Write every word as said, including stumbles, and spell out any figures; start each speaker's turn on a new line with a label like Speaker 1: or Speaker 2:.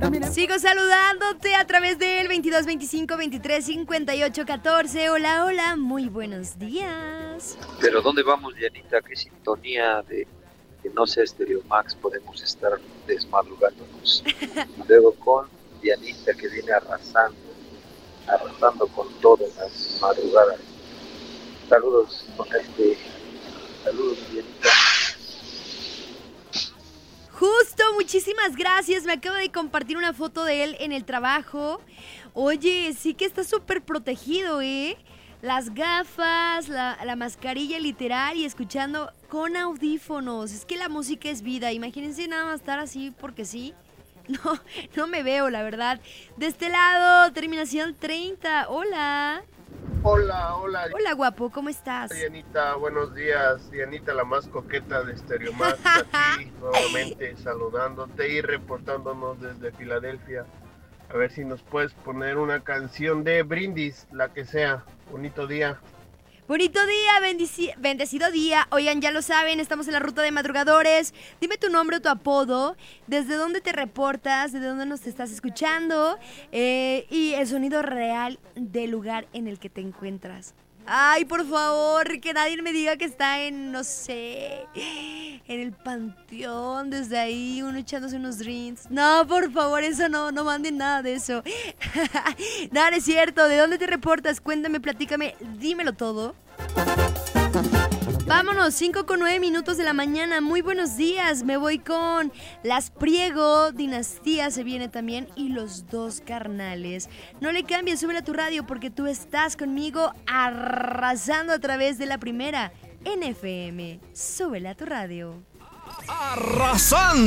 Speaker 1: Sigo saludándote a través del veintidós veinticinco veintitrés cincuenta y ocho catorce. Hola, hola, muy buenos días.
Speaker 2: Pero ¿dónde vamos, Dianita? ¿Qué sintonía de que no sea Stereo Max podemos estar desmadrugándonos? Y luego con Dianita, que viene arrasando, arrasando con todas las madrugadas. Saludos con este, saludos, Dianita.
Speaker 1: Justo, muchísimas gracias. Me acaba de compartir una foto de él en el trabajo. Oye, sí que está súper protegido, ¿eh? Las gafas, la, la mascarilla literal y escuchando con audífonos. Es que la música es vida. Imagínense nada más estar así porque sí. No, no me veo, la verdad. De este lado, terminación treinta. Hola.
Speaker 3: Hola, hola.
Speaker 1: Hola, guapo, ¿cómo estás?
Speaker 3: Dianita, buenos días. Dianita, la más coqueta de Stereo Max, aquí nuevamente saludándote y reportándonos desde Filadelfia. A ver si nos puedes poner una canción de Brindis, la que sea. Bonito día.
Speaker 1: Bonito día, bendici- bendecido día. Oigan, ya lo saben, estamos en la ruta de madrugadores. Dime tu nombre o tu apodo, desde dónde te reportas, desde dónde nos estás escuchando eh, y el sonido real del lugar en el que te encuentras. Ay, por favor, que nadie me diga que está en, no sé, en el panteón, desde ahí, uno echándose unos drinks. No, por favor, eso no, no manden nada de eso. Nada, no es cierto. ¿De dónde te reportas? Cuéntame, platícame, dímelo todo. Vámonos, cinco con nueve minutos de la mañana. Muy buenos días. Me voy con Las Priego, Dinastía se viene también y Los Dos Carnales. No le cambies, súbele a tu radio porque tú estás conmigo arrasando a través de la primera N F M. Súbele a tu radio.
Speaker 4: Arrasando.